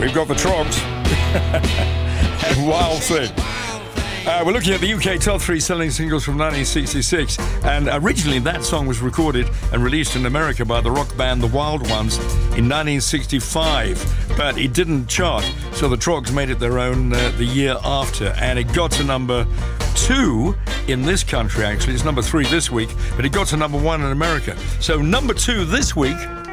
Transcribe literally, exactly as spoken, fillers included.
we've got the Trogs and Wild Thing. Uh, we're looking at the U K top three selling singles from nineteen sixty-six, and originally that song was recorded and released in America by the rock band The Wild Ones in nineteen sixty-five, but it didn't chart, so the Trogs made it their own uh, the year after, and it got to number two in this country. Actually, it's number three this week, but it got to number one in America. So number two this week